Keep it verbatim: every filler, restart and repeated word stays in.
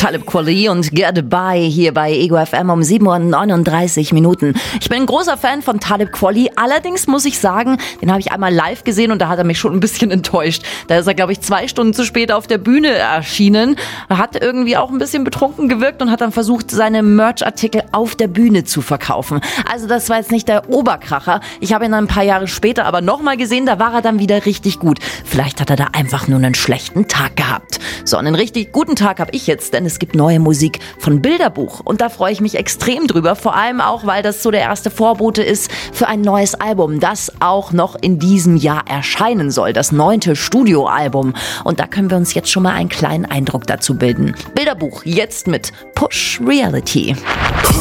Talib Kweli und Get By hier bei Ego F M um sieben Uhr neununddreißig Minuten. Ich bin ein großer Fan von Talib Kweli, allerdings muss ich sagen, den habe ich einmal live gesehen und da hat er mich schon ein bisschen enttäuscht. Da ist er, glaube ich, zwei Stunden zu spät auf der Bühne erschienen, hat irgendwie auch ein bisschen betrunken gewirkt und hat dann versucht, seine Merch-Artikel auf der Bühne zu verkaufen. Also das war jetzt nicht der Oberkracher. Ich habe ihn dann ein paar Jahre später aber nochmal gesehen, da war er dann wieder richtig gut. Vielleicht hat er da einfach nur einen schlechten Tag gehabt. So, einen richtig guten Tag habe ich jetzt, denn es gibt neue Musik von Bilderbuch und da freue ich mich extrem drüber, vor allem auch, weil das so der erste Vorbote ist für ein neues Album, das auch noch in diesem Jahr erscheinen soll, das neunte Studioalbum, und da können wir uns jetzt schon mal einen kleinen Eindruck dazu bilden. Bilderbuch jetzt mit Push Reality.